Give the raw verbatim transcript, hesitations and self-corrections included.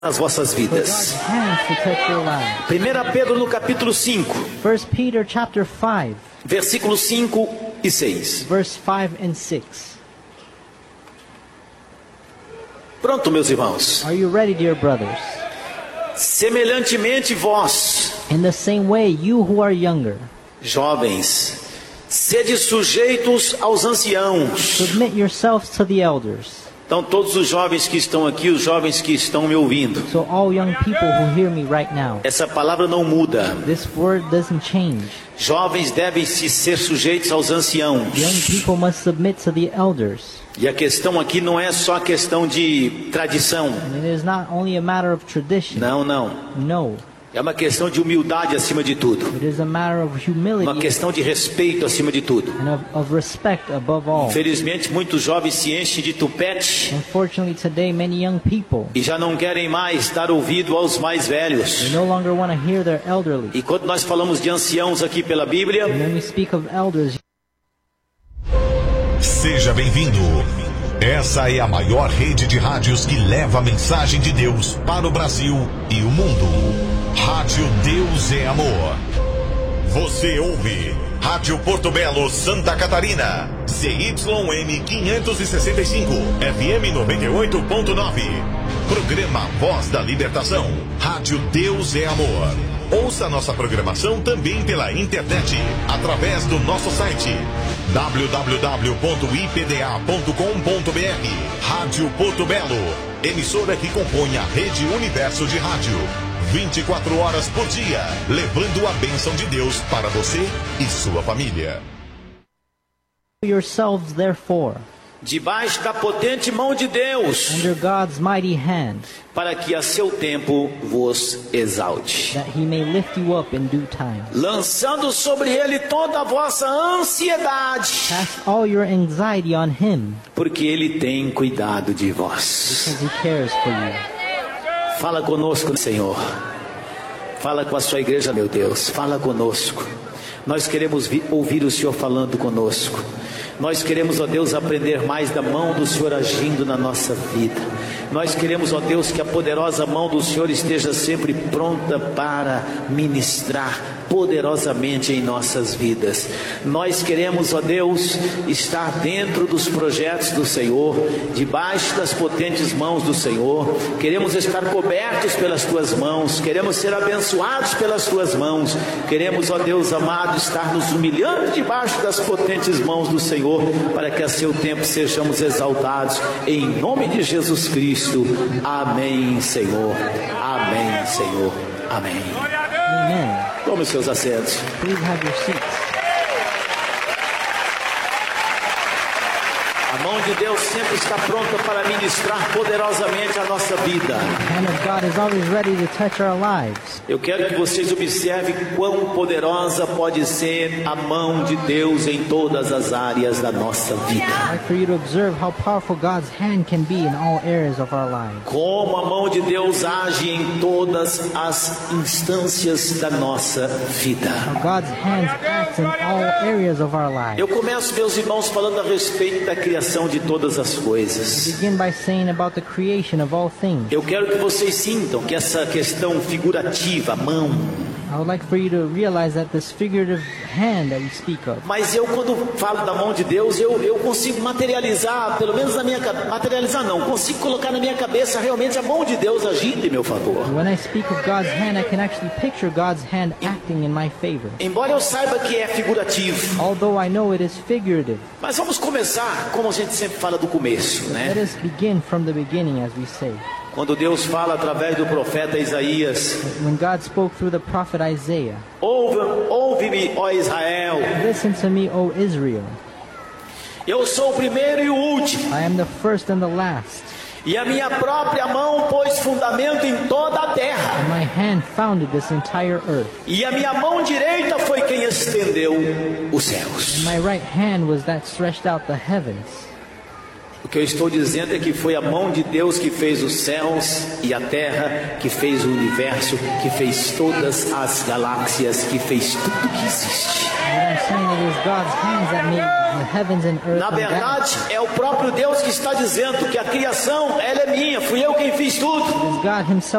as vossas vidas. primeira Pedro no capítulo cinco, First Peter chapter five, versículos cinco e seis. verse five and six. Pronto, meus irmãos. Are you ready, dear brothers? Semelhantemente vós, In the same way, you who are younger, jovens, sede sujeitos aos anciãos. submit yourselves to the elders. Então todos os jovens que estão aqui, os jovens que estão me ouvindo, So all young people who hear me right now, essa palavra não muda. this word doesn't change. Jovens devem se ser sujeitos aos anciãos. Young people must submit to the elders. E a questão aqui não é só a questão de tradição. And it is not only a matter of tradition. Não, não. No, É uma questão de humildade acima de tudo. it is a matter of Uma humility questão de respeito acima de tudo. and of, of respect above all. Infelizmente, muitos jovens se enchem de tupete Unfortunately, today many young people, e já não querem mais dar ouvido aos mais velhos. they no longer want to hear their elderly. E quando nós falamos de anciãos aqui pela Bíblia, And when we speak of elders, Seja bem-vindo. Essa é a maior rede de rádios que leva a mensagem de Deus para o Brasil e o mundo. Rádio Deus é Amor. Você ouve Rádio Porto Belo, Santa Catarina, C Y M quinhentos e sessenta e cinco, F M noventa e oito ponto nove. Programa Voz da Libertação. Rádio Deus é Amor. Ouça nossa programação também pela internet, através do nosso site w w w ponto i p d a ponto com ponto b r. Rádio Porto Belo, emissora que compõe a rede Universo de Rádio. vinte e quatro horas por dia, levando a bênção de Deus para você e sua família. yourselves therefore, debaixo da potente mão de Deus, under God's mighty hand, para que a seu tempo vos exalte, that he may lift you up in due time. lançando sobre ele toda a vossa ansiedade, Cast all your anxiety on him, porque ele tem cuidado de vós. because he cares for you. Fala conosco, Senhor. Fala com a sua igreja, meu Deus. Fala conosco. Nós queremos vi- ouvir o Senhor falando conosco. Nós queremos, ó Deus, aprender mais da mão do Senhor agindo na nossa vida. Nós queremos, ó Deus, que a poderosa mão do Senhor esteja sempre pronta para ministrar poderosamente em nossas vidas. Nós queremos, ó Deus, estar dentro dos projetos do Senhor, debaixo das potentes mãos do Senhor. Queremos estar cobertos pelas tuas mãos, queremos ser abençoados pelas tuas mãos. Queremos, ó Deus amado, estar nos humilhando debaixo das potentes mãos do Senhor, para que a seu tempo sejamos exaltados, em nome de Jesus Cristo. Amém, Senhor. Amém, Senhor. Amém. Amen. Tome os seus assentos. Please have your seats. A mão de Deus sempre está pronta para ministrar poderosamente a nossa vida. The hand of God is always ready to touch our lives. Eu quero que vocês observem quão poderosa pode ser a mão de Deus em todas as áreas da nossa vida. I'd like for you to observe how powerful God's hand can be in all areas of our lives. Como a mão de Deus age em todas as instâncias da nossa vida. How God's hands act in all areas of our lives. Eu começo, meus irmãos, falando a respeito da criação de todas as coisas. Begin by saying about the creation of all things. Eu quero que vocês sintam que essa questão figurativa, mão, I would like for you to realize that this figurative hand that we speak of. mas eu quando falo da mão de Deus, eu, eu consigo materializar, pelo menos na minha cabeça, materializar não, consigo colocar na minha cabeça realmente a mão de Deus agindo em meu favor. When I speak of God's hand, I can actually picture God's hand acting in my favor. Embora eu saiba que é figurativo, Although I know it is figurative, mas vamos começar como a gente sempre fala do começo, let né? us begin from the beginning, as we say. Quando Deus fala através do profeta Isaías: When God spoke through the prophet Isaiah, Ouve, ouve-me, ó Israel, listen to me, O Israel. eu sou o primeiro e o último, I am the first and the last, e a minha própria mão pôs fundamento em toda a terra, and my hand founded this entire earth. e a minha mão direita foi quem estendeu os céus. My right hand was that stretched out the heavens. O que eu estou dizendo é que foi a mão de Deus que fez os céus e a terra, que fez o universo, que fez todas as galáxias, que fez tudo que existe. I'm saying it is God's hands that made the heavens and earth. Na and verdade, é o próprio Deus que está dizendo que a criação, ela é minha, fui eu quem fiz tudo. that. It is God Himself